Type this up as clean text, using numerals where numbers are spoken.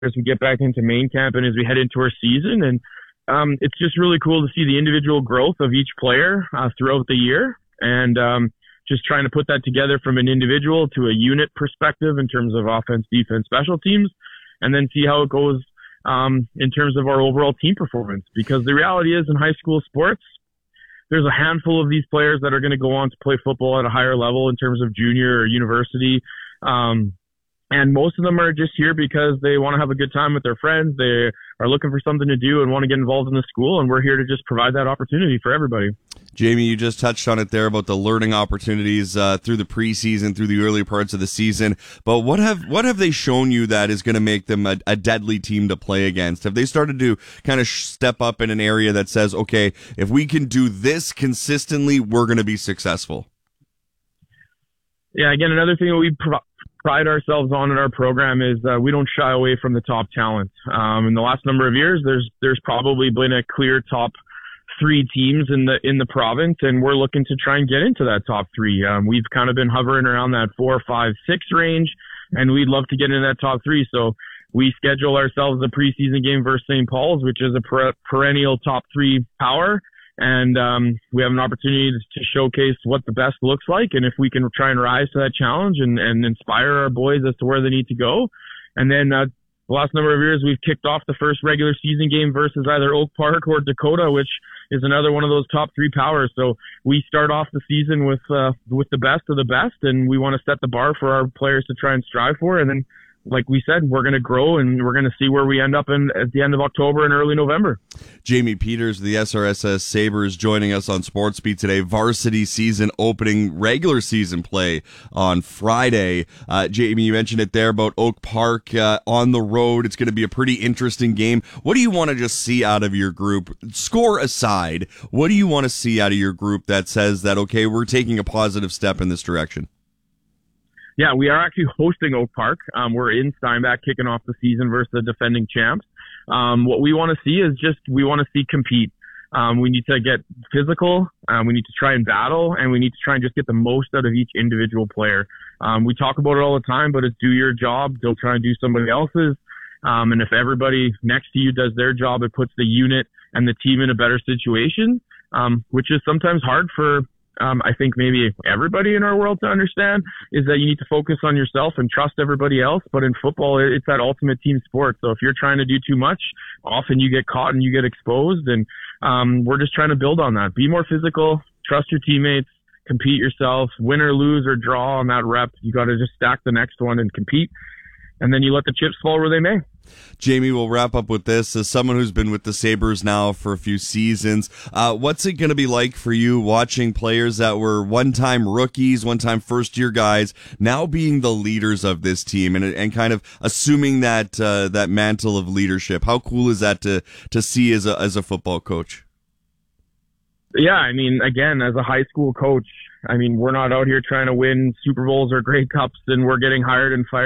as we get back into main camp and as we head into our season. And it's just really cool to see the individual growth of each player throughout the year, and just trying to put that together from an individual to a unit perspective in terms of offense, defense, special teams, and then see how it goes in terms of our overall team performance. Because the reality is, in high school sports, there's a handful of these players that are going to go on to play football at a higher level in terms of junior or university. And most of them are just here because they want to have a good time with their friends. They are looking for something to do and want to get involved in the school, and we're here to just provide that opportunity for everybody. Jamie, you just touched on it there about the learning opportunities through the preseason, through the early parts of the season. But what have they shown you that is going to make them a deadly team to play against? Have they started to kind of step up in an area that says, okay, if we can do this consistently, we're going to be successful? Yeah, again, another thing that we pride ourselves on in our program is we don't shy away from the top talent. In the last number of years, there's probably been a clear top 3 teams in the province, and we're looking to try and get into that top 3. We've kind of been hovering around that 4, 5, 6 range, and we'd love to get into that top 3. So we schedule ourselves a preseason game versus St. Paul's, which is a perennial top 3 power. And we have an opportunity to showcase what the best looks like, and if we can try and rise to that challenge and inspire our boys as to where they need to go. And then the last number of years, we've kicked off the first regular season game versus either Oak Park or Dakota, which is another one of those top 3 powers. So we start off the season with the best of the best, and we want to set the bar for our players to try and strive for. And then, like we said, we're going to grow, and we're going to see where we end up at the end of October and early November. Jamie Peters, the SRSS Sabres, joining us on SportsBeat today. Varsity season opening, regular season play on Friday. Jamie, you mentioned it there about Oak Park on the road. It's going to be a pretty interesting game. What do you want to just see out of your group? Score aside, what do you want to see out of your group that says that, okay, we're taking a positive step in this direction? Yeah, we are actually hosting Oak Park. We're in Steinbach kicking off the season versus the defending champs. What we want to see is we want to see compete. We need to get physical. We need to try and battle, and we need to try and just get the most out of each individual player. We talk about it all the time, but it's do your job. Don't try and do somebody else's. And if everybody next to you does their job, it puts the unit and the team in a better situation, which is sometimes hard for I think maybe everybody in our world to understand, is that you need to focus on yourself and trust everybody else. But in football, it's that ultimate team sport. So if you're trying to do too much, often you get caught and you get exposed. And we're just trying to build on that. Be more physical, trust your teammates, compete yourself, win or lose or draw on that rep. You got to just stack the next one and compete. And then you let the chips fall where they may. Jamie, we'll wrap up with this. As someone who's been with the Sabres now for a few seasons, what's it going to be like for you watching players that were one-time rookies, one-time first-year guys, now being the leaders of this team and kind of assuming that that mantle of leadership? How cool is that to see as a football coach? Yeah, I mean, again, as a high school coach, I mean, we're not out here trying to win Super Bowls or Grey Cups, and we're getting hired and fired